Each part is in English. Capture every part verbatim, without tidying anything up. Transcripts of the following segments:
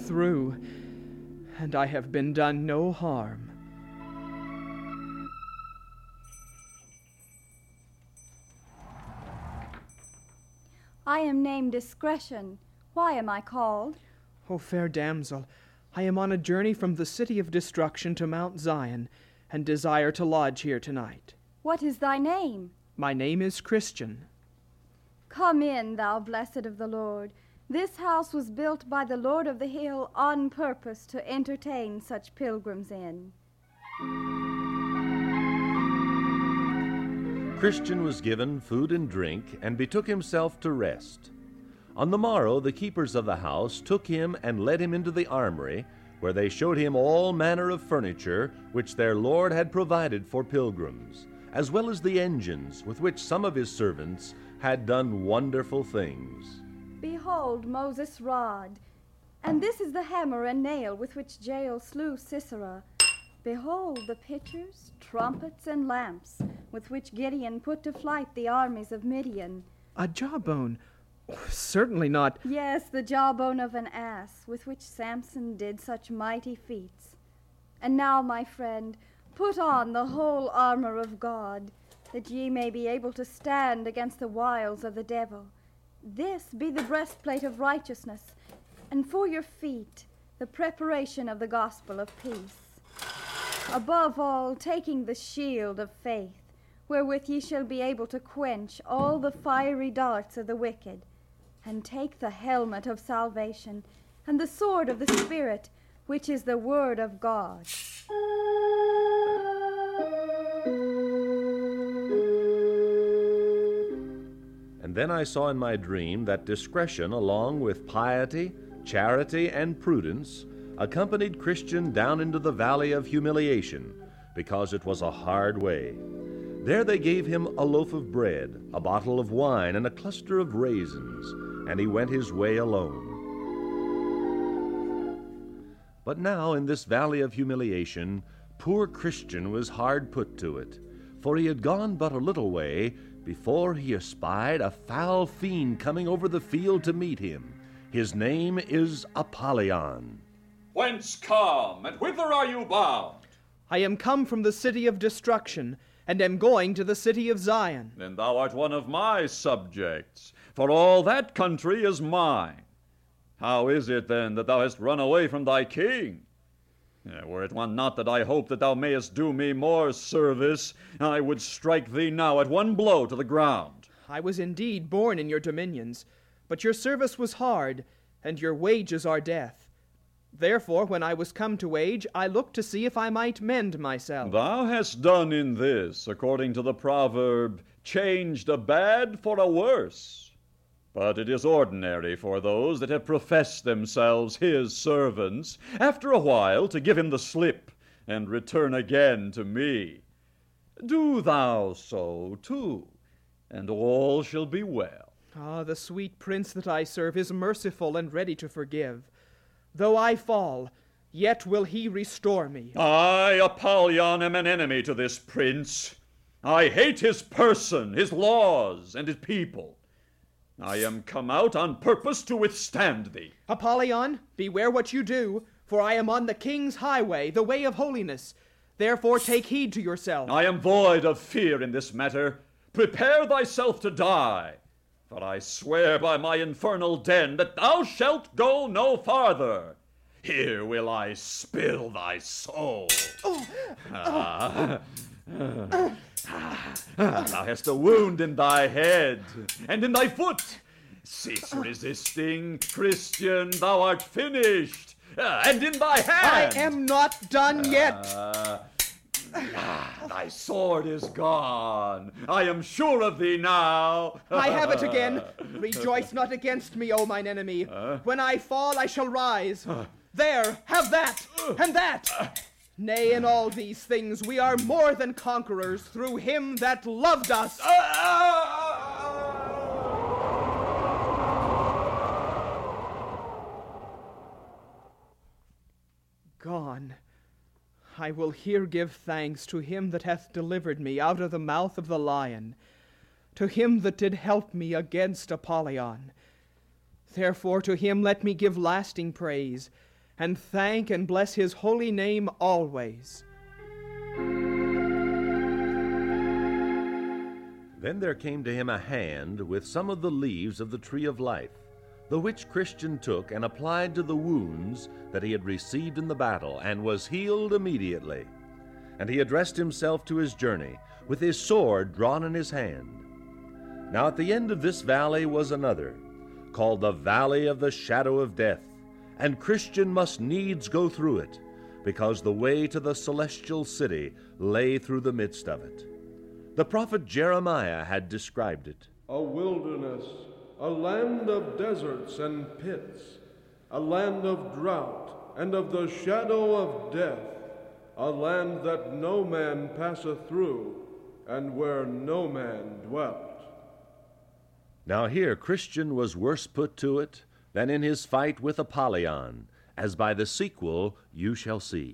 through, and I have been done no harm. I am named Discretion. Why am I called? O fair damsel, I am on a journey from the city of destruction to Mount Zion, and desire to lodge here tonight. What is thy name? My name is Christian. Come in, thou blessed of the Lord. This house was built by the Lord of the Hill on purpose to entertain such pilgrims in. Christian was given food and drink, and betook himself to rest. On the morrow the keepers of the house took him and led him into the armory, where they showed him all manner of furniture which their Lord had provided for pilgrims, as well as the engines with which some of his servants had done wonderful things. Behold Moses' rod, and this is the hammer and nail with which Jael slew Sisera. Behold the pitchers, trumpets, and lamps with which Gideon put to flight the armies of Midian. A jawbone? Certainly not. Yes, the jawbone of an ass with which Samson did such mighty feats. And now, my friend, put on the whole armor of God, that ye may be able to stand against the wiles of the devil. This be the breastplate of righteousness, and for your feet the preparation of the gospel of peace. Above all, taking the shield of faith, wherewith ye shall be able to quench all the fiery darts of the wicked, and take the helmet of salvation, and the sword of the Spirit, which is the word of God. And then I saw in my dream that discretion, along with piety, charity, and prudence, accompanied Christian down into the valley of humiliation, because it was a hard way. There they gave him a loaf of bread, a bottle of wine, and a cluster of raisins, and he went his way alone. But now in this valley of humiliation, poor Christian was hard put to it, for he had gone but a little way before he espied a foul fiend coming over the field to meet him. His name is Apollyon. Whence come, and whither are you bound? I am come from the city of destruction, and am going to the city of Zion. Then thou art one of my subjects, for all that country is mine. How is it, then, that thou hast run away from thy king? Yeah, were it one not that I hope that thou mayest do me more service, I would strike thee now at one blow to the ground. I was indeed born in your dominions, but your service was hard, and your wages are death. Therefore, when I was come to age, I looked to see if I might mend myself. Thou hast done in this, according to the proverb, changed a bad for a worse. But it is ordinary for those that have professed themselves his servants, after a while to give him the slip, and return again to me. Do thou so too, and all shall be well. Ah, the sweet prince that I serve is merciful and ready to forgive. Though I fall, yet will he restore me. I, Apollyon, am an enemy to this prince. I hate his person, his laws, and his people. I am come out on purpose to withstand thee. Apollyon, beware what you do, for I am on the king's highway, the way of holiness. Therefore take heed to yourself. I am void of fear in this matter. Prepare thyself to die. For I swear by my infernal den that thou shalt go no farther. Here will I spill thy soul. Oh. Ah. Ah. Ah. Thou hast a wound in thy head and in thy foot. Cease resisting, Christian, thou art finished. Ah. And in thy hand. I am not done yet. Ah. Ah, thy sword is gone. I am sure of thee now. I have it again. Rejoice not against me, O mine enemy. Uh, when I fall, I shall rise. Uh, there, have that, uh, and that. Uh, Nay, in all these things we are more than conquerors through him that loved us. Gone. I will here give thanks to him that hath delivered me out of the mouth of the lion, to him that did help me against Apollyon. Therefore to him let me give lasting praise, and thank and bless his holy name always. Then there came to him a hand with some of the leaves of the tree of life, the which Christian took and applied to the wounds that he had received in the battle, and was healed immediately. And he addressed himself to his journey, with his sword drawn in his hand. Now at the end of this valley was another, called the Valley of the Shadow of Death, and Christian must needs go through it, because the way to the celestial city lay through the midst of it. The prophet Jeremiah had described it. A wilderness, a land of deserts and pits, a land of drought and of the shadow of death, a land that no man passeth through, and where no man dwelt. Now here Christian was worse put to it than in his fight with Apollyon, as by the sequel you shall see.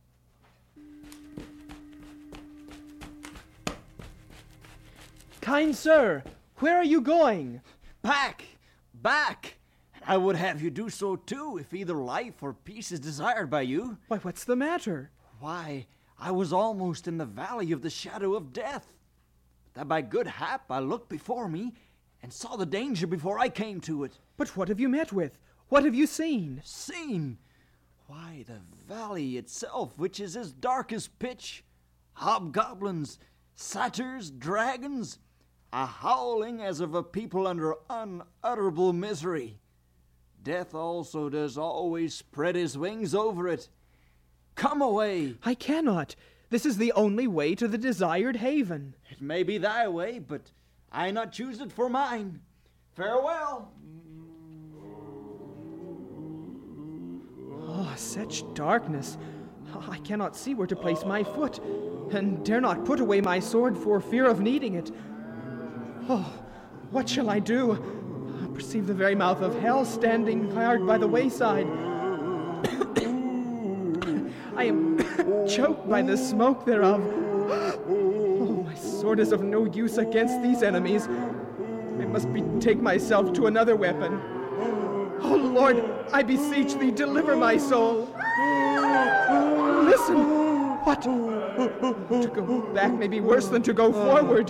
Kind sir, where are you going? Back! Back! I would have you do so too, if either life or peace is desired by you. Why, what's the matter? Why, I was almost in the valley of the shadow of death. That by good hap I looked before me, and saw the danger before I came to it. But what have you met with? What have you seen? Seen? Why, the valley itself, which is as dark as pitch. Hobgoblins, satyrs, dragons, a howling as of a people under unutterable misery. Death also does always spread his wings over it. Come away. I cannot. This is the only way to the desired haven. It may be thy way, but I not choose it for mine. Farewell. Oh, such darkness. I cannot see where to place my foot, and dare not put away my sword for fear of needing it. Oh, what shall I do? I perceive the very mouth of hell standing hard by the wayside. I am choked by the smoke thereof. Oh, my sword is of no use against these enemies. I must betake myself to another weapon. Oh, Lord, I beseech thee, deliver my soul. Listen! What? To go back may be worse than to go forward.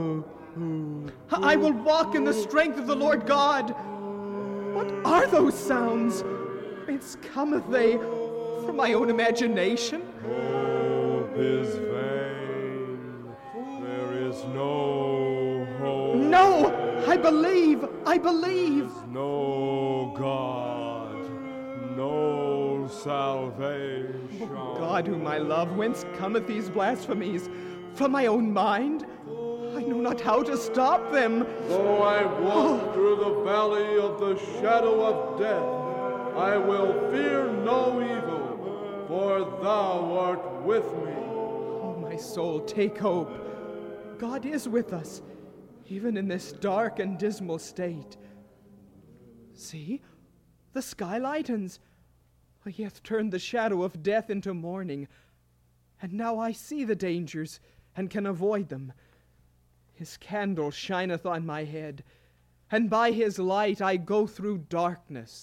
I will walk in the strength of the Lord God. What are those sounds? Whence cometh they? From my own imagination? Hope is vain. There is no hope. No! I believe! I believe! No God. No salvation. God whom I love, whence cometh these blasphemies? From my own mind? I know not how to stop them. Though I walk through the valley of the shadow of death, I will fear no evil, for thou art with me. Oh, my soul, take hope. God is with us, even in this dark and dismal state. See, the sky lightens. He hath turned the shadow of death into morning, and now I see the dangers, and can avoid them. His candle shineth on my head, and by his light I go through darkness.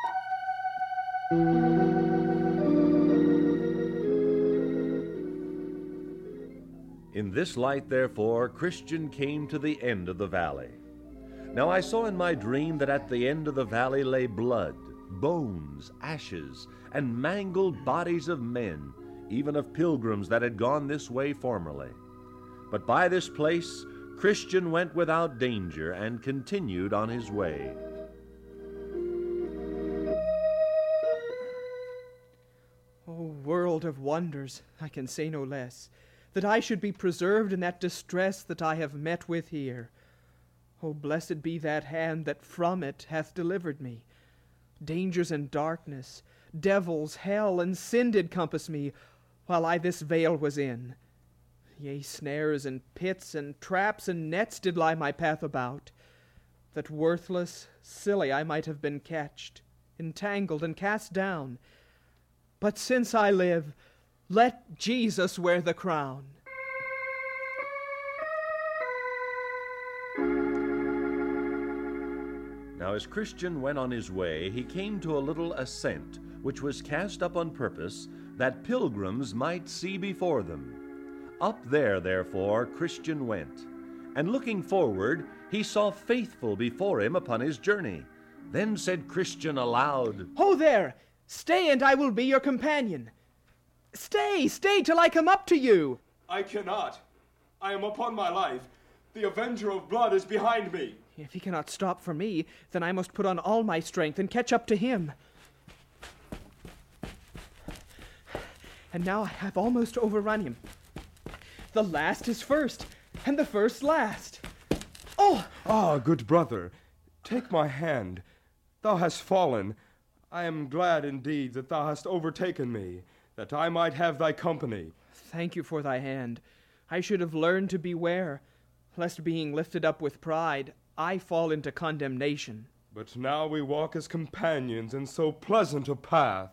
In this light, therefore, Christian came to the end of the valley. Now I saw in my dream that at the end of the valley lay blood, bones, ashes, and mangled bodies of men, even of pilgrims that had gone this way formerly. But by this place Christian went without danger and continued on his way. O world of wonders, I can say no less, that I should be preserved in that distress that I have met with here. O blessed be that hand that from it hath delivered me. Dangers and darkness, devils, hell, and sin did compass me, while I this vale was in. Yea, snares and pits and traps and nets did lie my path about, that worthless, silly I might have been catched, entangled, and cast down. But since I live, let Jesus wear the crown. Now as Christian went on his way, he came to a little ascent, which was cast up on purpose that pilgrims might see before them. Up there, therefore, Christian went, and looking forward, he saw Faithful before him upon his journey. Then said Christian aloud, Ho there! Stay, and I will be your companion. Stay, stay till I come up to you. I cannot. I am upon my life. The Avenger of Blood is behind me. If he cannot stop for me, then I must put on all my strength and catch up to him. And now I have almost overrun him. The last is first, and the first last. Oh! Ah, good brother, take my hand. Thou hast fallen. I am glad indeed that thou hast overtaken me, that I might have thy company. Thank you for thy hand. I should have learned to beware, lest being lifted up with pride, I fall into condemnation. But now we walk as companions in so pleasant a path.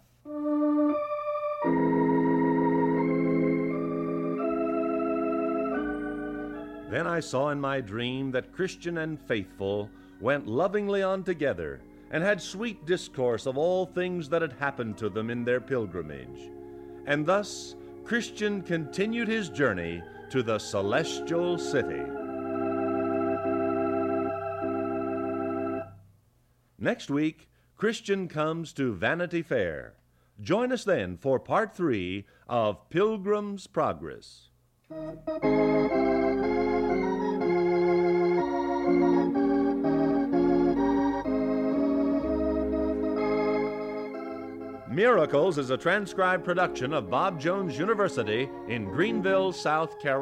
Then I saw in my dream that Christian and Faithful went lovingly on together, and had sweet discourse of all things that had happened to them in their pilgrimage. And thus Christian continued his journey to the celestial city. Next week, Christian comes to Vanity Fair. Join us then for part three of Pilgrim's Progress. Miracles is a transcribed production of Bob Jones University in Greenville, South Carolina.